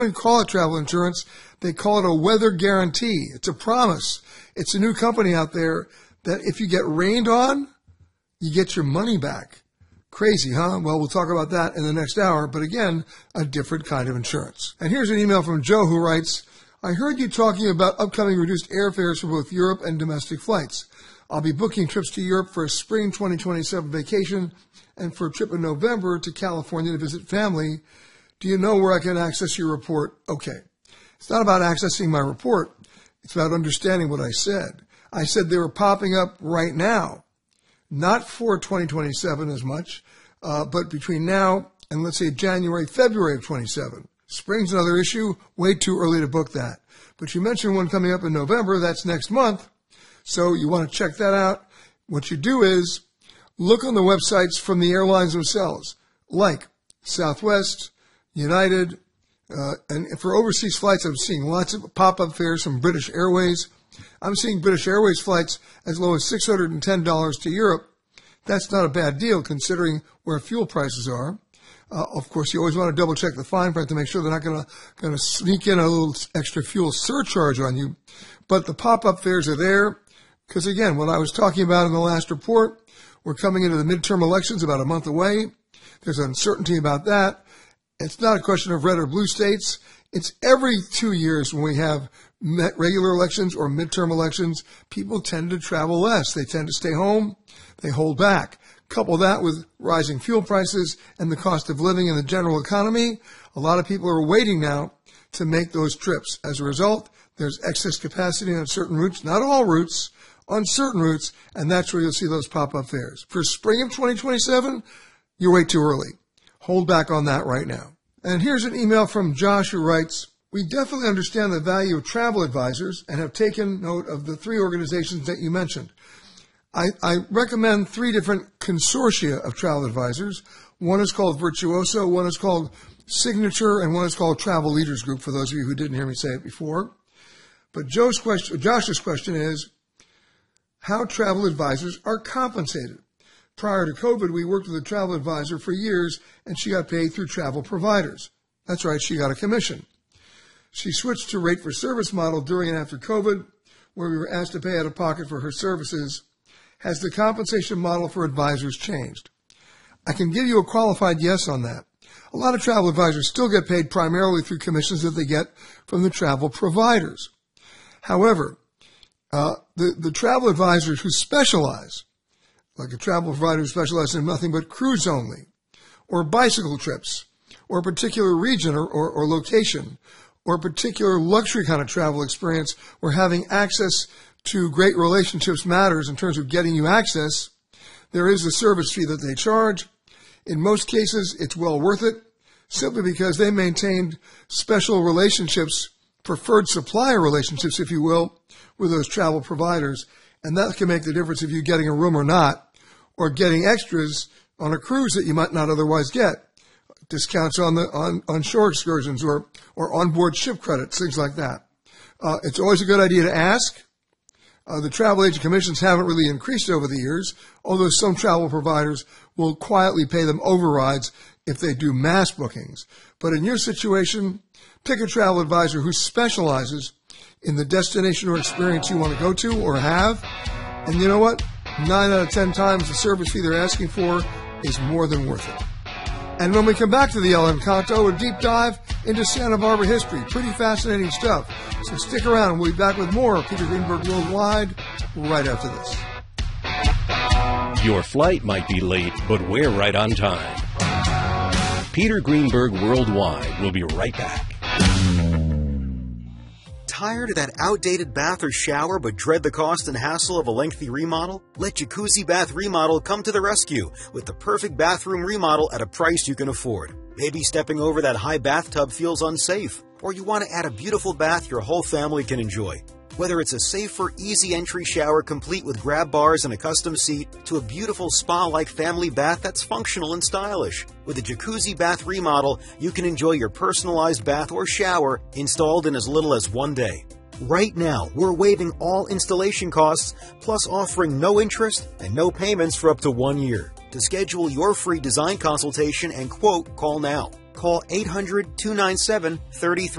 don't call it travel insurance. They call it a weather guarantee. It's a promise. It's a new company out there that if you get rained on, you get your money back. Crazy, huh? Well, we'll talk about that in the next hour, but again, a different kind of insurance. And here's an email from Joe who writes, I heard you talking about upcoming reduced airfares for both Europe and domestic flights. I'll be booking trips to Europe for a spring 2027 vacation and for a trip in November to California to visit family. Do you know where I can access your report? Okay. It's not about accessing my report. It's about understanding what I said. I said they were popping up right now. Not for 2027 as much, but between now and let's say January, February of 27. Spring's another issue. Way too early to book that. But you mentioned one coming up in November. That's next month. So you want to check that out. What you do is look on the websites from the airlines themselves, like Southwest, United, and for overseas flights, I'm seeing lots of pop-up fares from British Airways. I'm seeing British Airways flights as low as $610 to Europe. That's not a bad deal considering where fuel prices are. Of course, you always want to double check the fine print to make sure they're not going to sneak in a little extra fuel surcharge on you. But the pop-up fares are there because, again, what I was talking about in the last report, we're coming into the midterm elections about a month away. There's uncertainty about that. It's not a question of red or blue states. It's every 2 years when we have regular elections or midterm elections, people tend to travel less. They tend to stay home. They hold back. Couple that with rising fuel prices and the cost of living in the general economy. A lot of people are waiting now to make those trips. As a result, there's excess capacity on certain routes, not all routes, on certain routes, and that's where you'll see those pop-up fares. For spring of 2027, you're way too early. Hold back on that right now. And here's an email from Josh who writes, we definitely understand the value of travel advisors and have taken note of the 3 organizations that you mentioned. I recommend 3 different consortia of travel advisors. One is called Virtuoso, one is called Signature, and one is called Travel Leaders Group, for those of you who didn't hear me say it before. But Josh's question is how travel advisors are compensated. Prior to COVID, we worked with a travel advisor for years, and she got paid through travel providers. That's right, she got a commission. She switched to rate for service model during and after COVID, where we were asked to pay out of pocket for her services. Has the compensation model for advisors changed? I can give you a qualified yes on that. A lot of travel advisors still get paid primarily through commissions that they get from the travel providers. However, the travel advisors who specialize, like a travel provider who specializes in nothing but cruise only, or bicycle trips, or a particular region or location, or a particular luxury kind of travel experience where having access to great relationships matters in terms of getting you access, there is a service fee that they charge. In most cases, it's well worth it, simply because they maintained special relationships, preferred supplier relationships, if you will, with those travel providers. And that can make the difference if you're getting a room or not, or getting extras on a cruise that you might not otherwise get. Discounts on shore excursions or onboard ship credits, things like that. It's always a good idea to ask. The travel agent commissions haven't really increased over the years, although some travel providers will quietly pay them overrides if they do mass bookings. But in your situation, pick a travel advisor who specializes in the destination or experience you want to go to or have. And you know what? 9 out of 10 times the service fee they're asking for is more than worth it. And when we come back to the El Encanto, a deep dive into Santa Barbara history. Pretty fascinating stuff. So stick around. We'll be back with more of Peter Greenberg Worldwide right after this. Your flight might be late, but we're right on time. Peter Greenberg Worldwide will be right back. Tired of that outdated bath or shower but dread the cost and hassle of a lengthy remodel? Let Jacuzzi Bath Remodel come to the rescue with the perfect bathroom remodel at a price you can afford. Maybe stepping over that high bathtub feels unsafe, or you want to add a beautiful bath your whole family can enjoy. Whether it's a safer, easy entry shower complete with grab bars and a custom seat, to a beautiful spa-like family bath that's functional and stylish. With a Jacuzzi Bath Remodel, you can enjoy your personalized bath or shower installed in as little as 1 day. Right now, we're waiving all installation costs, plus offering no interest and no payments for up to 1 year. To schedule your free design consultation and quote, call now. Call 800-297-3300.